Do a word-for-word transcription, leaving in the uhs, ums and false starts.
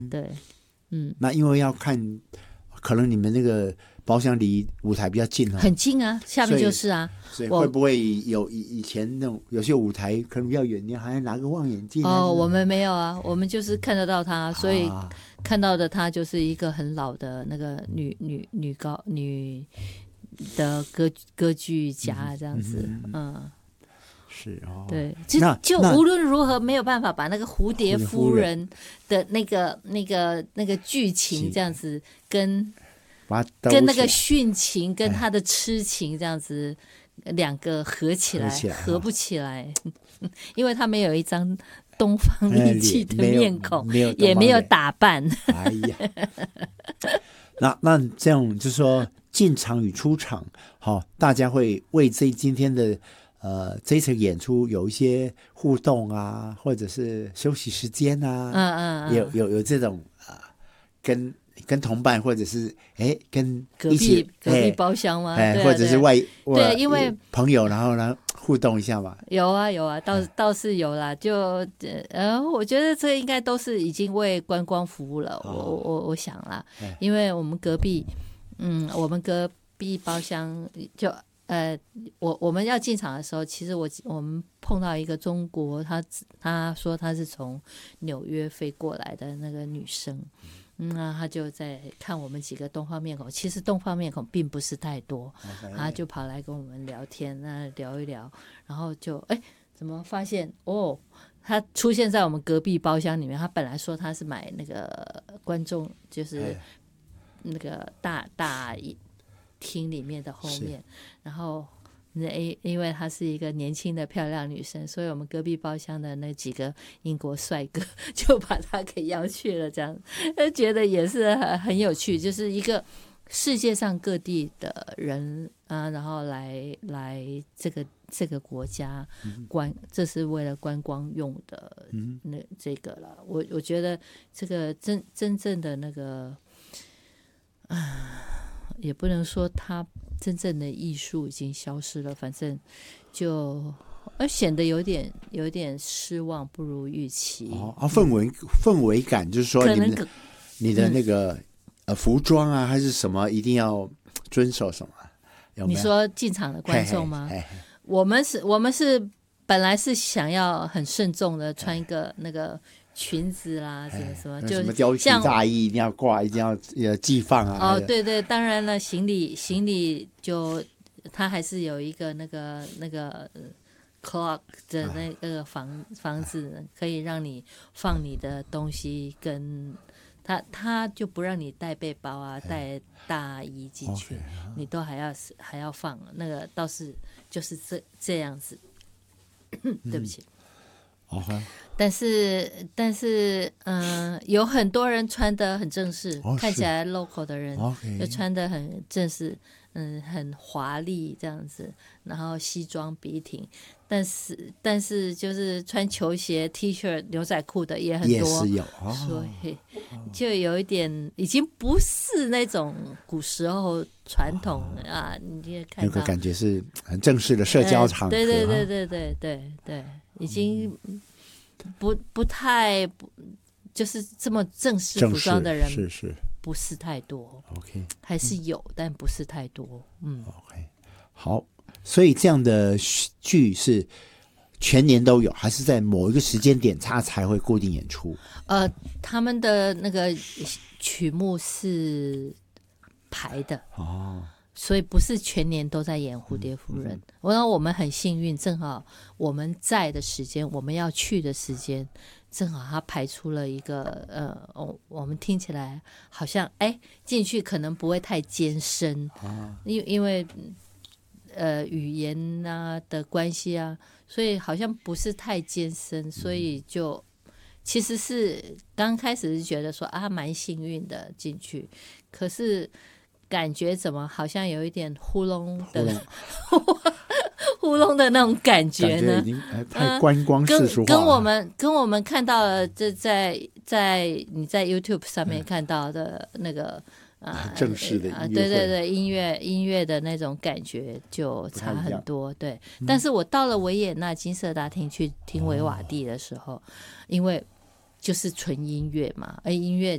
对，嗯， 那因为要看，可能你们那个包厢离舞台比较近哦， 很近啊，下面就是啊。 所以会不会有以以前那种有些舞台可能比较远，你还要拿个望远镜？ 哦，我们没有啊，我们就是看得到他，所以看到的他就是一个很老的那个女女女高女的歌歌剧家这样子，嗯。嗯嗯是哦， 对，就就无论如何没有办法把那个蝴蝶夫人的那个那个那个剧情这样子跟跟那个殉情跟他的痴情这样子两个合起来，合, 合不起来，因为他没有一张东方丽气的面孔， 没有也没有打扮。 哎呀，那那这样就是说进场与出场，好、哦，大家会为这今天的。呃，这一场演出有一些互动啊，或者是休息时间啊， 嗯嗯嗯， 有有有这种啊、呃，跟跟同伴或者是哎跟隔壁隔壁包厢吗？ 哎， 对啊、 或者是外对，因为朋友，然后呢互动一下嘛。 有啊有啊，倒倒是有啦，就呃，我觉得这应该都是已经为观光服务了。哦、我我我想啦，因为我们隔壁，嗯，我们隔壁包厢就。呃，我我们要进场的时候，其实我我们碰到一个中国，他他说他是从纽约飞过来的那个女生，嗯，那他就在看我们几个东方面孔，其实东方面孔并不是太多，他就跑来跟我们聊天，那聊一聊，然后就哎，怎么发现哦，他出现在我们隔壁包厢里面，他本来说他是买那个观众，就是那个大大厅里面的后面，然后因为她是一个年轻的漂亮女生，所以我们隔壁包厢的那几个英国帅哥就把她给邀去了，这样觉得也是很有趣，就是一个世界上各地的人啊，然后来来这个这个国家观，这是为了观光用的那这个了。我我觉得这个真真正的那个啊。也不能说它真正的艺术已经消失了，反正就而显得有点有点失望，不如预期。 哦啊，氛围、嗯、氛围感就是说你们的你的那个、嗯、呃服装啊还是什么一定要遵守什么？有没有？ 你说进场的观众吗？ 嘿嘿嘿我们是我们是本来是想要很慎重的穿一个那个。裙子啦，什么什么，就什么貂皮大衣一定要挂，一定要呃系放啊。 哦，对对，当然了，行李行李就它还是有一个那个那个 clock 的那个房房子，可以让你放你的东西跟。他他就不让你带背包啊，带大衣进去， okay, 你都还要还要放那个，倒是就是这这样子。对不起。 Okay. 但是但是嗯、呃，有很多人穿得很正式，哦、看起来 local 的人就穿得很正式，嗯，很华丽这样子，然后西装笔挺，但是但是就是穿球鞋 T 恤牛仔裤的也很多， 也是有、哦、 所以就有一点已经不是那种古时候传统、哦、啊，你也看到那个感觉是很正式的社交场合、 呃、对对对对对对对，已经不不太不就是这么正式服装的人是是不是太多 ，OK， 还是有、嗯，但不是太多。嗯 ，OK， 好，所以这样的剧是全年都有，还是在某一个时间点它才会固定演出？ 呃，他们的那个曲目是排的哦， 所以不是全年都在演蝴蝶夫人。然后、嗯嗯、我们很幸运，正好我们在的时间，我们要去的时间。正好他排出了一个呃、哦，我们听起来好像哎进去可能不会太艰深，啊、因因为呃语言啊的关系啊，所以好像不是太艰深，所以就、嗯、其实是刚开始是觉得说啊蛮幸运的进去，可是感觉怎么好像有一点糊弄的。糊弄的那种感觉呢， 感觉已经太观光世俗化了、 嗯、跟, 跟我们跟我们看到的这在在你在 YouTube 上面看到的那个、 嗯、啊正式的音乐会、啊、 对对对音乐音乐的那种感觉就差很多，对、嗯。但是我到了维也纳金色大厅去听维瓦蒂的时候、哦，因为就是纯音乐嘛，而音乐